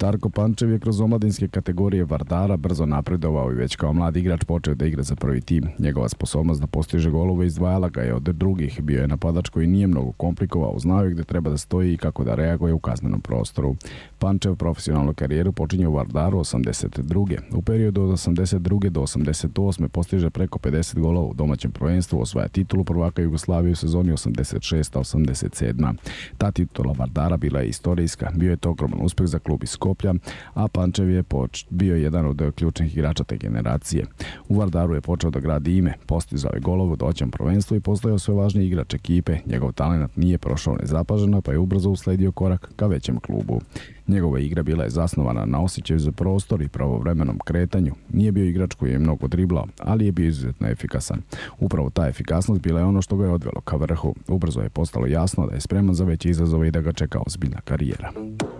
Darko Pančev je kroz omladinske kategorije Vardara brzo napredovao i već kao mlad igrač počeo da igra za prvi tim. Njegova sposobnost da postiže golove izdvajala ga je od drugih. Bio je napadač koji nije mnogo komplikovao, znao je gde treba da stoji i kako da reaguje u kaznenom prostoru. Pančev profesionalnu karijeru počinje u Vardaru 82. U periodu od 82. do 88. postiže preko 50 golova u domaćem prvenstvu, osvaja titulu prvaka Jugoslavije u sezoni 86-87. Ta titula Vardara bila je istorijska, bio je to ogroman uspeh za klub iz Skoplja, a Pančev je bio jedan od ključnih igrača te generacije. U Vardaru je počeo da gradi ime, postizao je golove u domaćem prvenstvu i postao sve važniji igrač ekipe. Njegov talent nije prošao nezapaženo, pa je ubrzo usledio korak ka većem klubu. Njegova igra bila je zasnovana na osjećaju za prostor i pravovremenom kretanju. Nije bio igrač koji je mnogo driblao, ali je bio izuzetno efikasan. Upravo ta efikasnost bila je ono što ga je odvelo ka vrhu. Ubrzo je postalo jasno da je spreman za veće izazove i da ga čeka ozbiljna karijera.